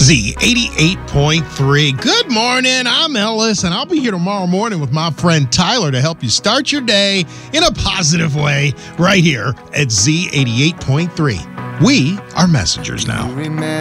Z88.3. Good morning. I'm Ellis, and I'll be here tomorrow morning with my friend Tyler to help you start your day in a positive way right here at Z88.3. We are messengers now.